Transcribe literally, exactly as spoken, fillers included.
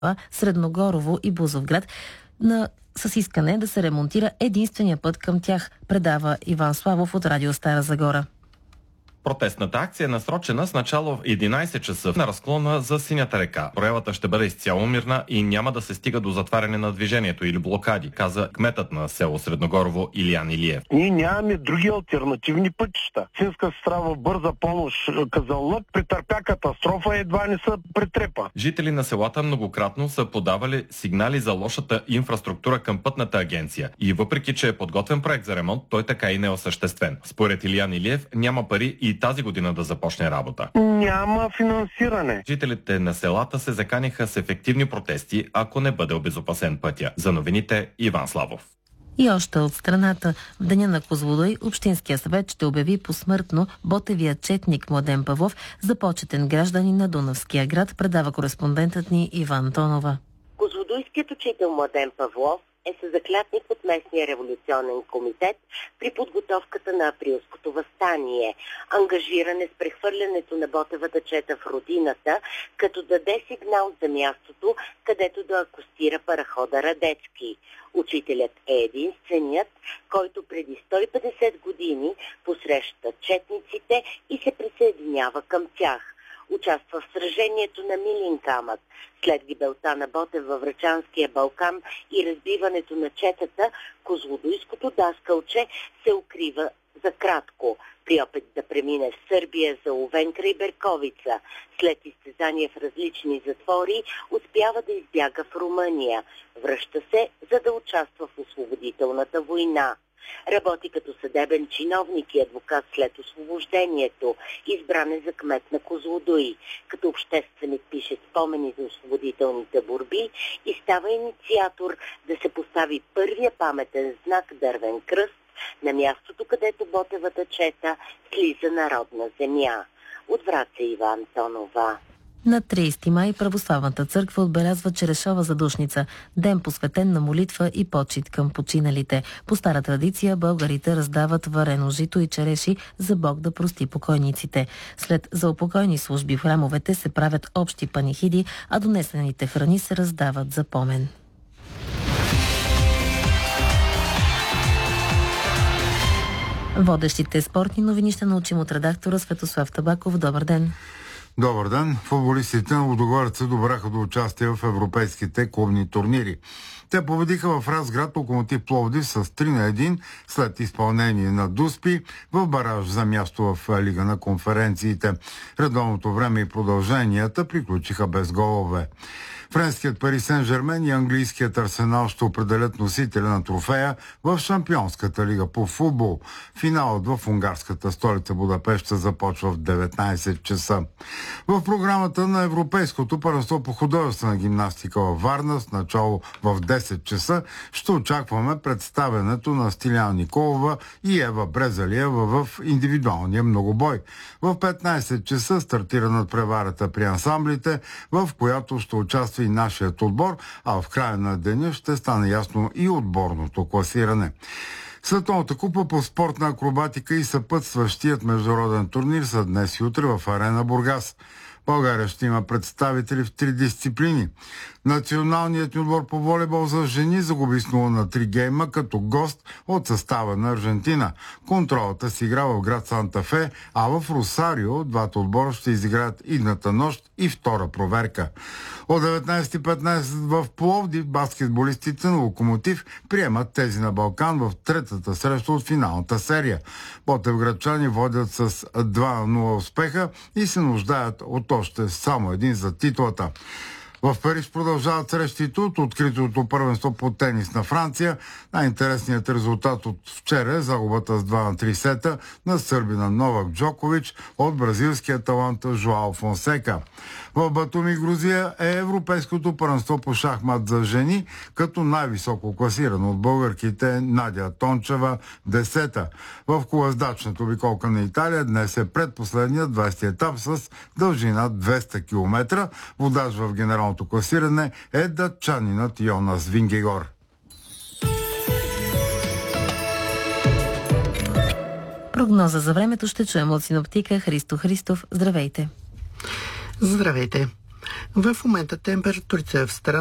Средногорово и Бузовград на, с искане да се ремонтира единствения път към тях, предава Иван Славов от Радио Стара Загора. Протестната акция е насрочена с начало в единайсет часа на разклона за Синята река. Проявата ще бъде изцяло мирна и няма да се стига до затваряне на движението или блокади, каза кметът на село Средногорово Илиян Илиев. Ние нямаме други алтернативни пътища. Синска сестра в бърза помощ Казанлък претърпя катастрофа и едва не се претрепа. Жители на селата многократно са подавали сигнали за лошата инфраструктура към пътната агенция и въпреки, че е подготвен проект за ремонт, той така и не е осъществен. Според Илиян Илиев няма пари и тази година да започне работа. Няма финансиране. Жителите на селата се заканиха с ефективни протести, ако не бъде обезопасен пътя. За новините Иван Славов. И още от страната, в деня на Козлодуй, Общинския съвет ще обяви посмъртно ботевия четник Младен Павлов за почетен гражданин на Дунавския град, предава кореспондентът ни Иван Тонова. Козлодуйският учител Младен Павлов е съзаклятник от местния революционен комитет при подготовката на априлското въстание. Ангажиран е с прехвърлянето на ботевата чета в родината, като даде сигнал за мястото, където да акостира парахода Радецки. Учителят е единственият, който преди сто и петдесет години посреща четниците и се присъединява към тях. Участва в сражението на Милин камък. След гибелта на Ботев във Врачанския Балкан и разбиването на четата, Козлодуйското даскалче се укрива за кратко. При опит да премине в Сърбия, заловен край Берковица, след изтезания в различни затвори, успява да избяга в Румъния. Връща се, за да участва в освободителната война. Работи като съдебен чиновник и адвокат след освобождението. Избран е за кмет на Козлодуй. Като общественик пише спомени за освободителните борби и става инициатор да се постави първия паметен знак дървен кръст на мястото, където Ботевата чета слиза на родна земя. От Враца Иван Тонова. На трийсети май православната църква отбелязва Черешова задушница, ден посветен на молитва и почит към починалите. По стара традиция българите раздават варено жито и череши за Бог да прости покойниците. След заупокойни служби в храмовете се правят общи панихиди, а донесените храни се раздават за помен. Водещите спортни новини ще научим от редактора Светослав Табаков. Добър ден! Добър ден! Футболистите на Лудогорец добраха до участие в европейските клубни турнири. Те победиха в Разград Локомотив Пловдив с три на едно след изпълнение на Дуспи в бараж за място в Лига на конференциите. Редовното време и продълженията приключиха без голове. Френският Пари Сен-Жермен и английският Арсенал ще определят носителя на трофея в Шампионската лига по футбол. Финалът в унгарската столица Будапеща започва в деветнайсет часа. В програмата на Европейското първенство по художествена гимнастика във Варна с начало в десет часа ще очакваме представянето на Стиляна Николова и Ева Брезалиева в индивидуалния многобой. В петнайсет часа стартира надпреварата при ансамблите, в която ще участва и нашият отбор, а в края на деня ще стане ясно и отборното класиране. Световната купа по спортна акробатика и съпътстващият международен турнир са днес и утре в Арена Бургас. България ще има представители в три дисциплини. Националният отбор по волейбол за жени загуби с нула на три гейма като гост от състава на Аржентина. Контролата се игра в град Санта-Фе, а в Росарио двата отбора ще изиграят идната нощ и втора проверка. От деветнайсет и петнайсет в Пловдив баскетболистите на Локомотив приемат тези на Балкан в третата среща от финалната серия. Ботевградчани водят с два на нула успеха и се нуждаят от още само един за титлата. В Париж продължават срещите от откритото първенство по тенис на Франция. Най-интересният резултат от вчера е загубата с два на три сета на сърбина Новак Джокович от бразилския талант Жоао Фонсека. В Батуми, Грузия е европейското първенство по шахмат за жени, като най-високо класирано от българките Надя Тончева десета. В колездачната обиколка на Италия днес е предпоследният двайсети етап с дължина двеста километра. Водач в генералното класиране е датчанинът Йонас Вингегор. Прогноза за времето ще чуем от синоптика Христо Христов. Здравейте! Здравейте! В момента температурите в страната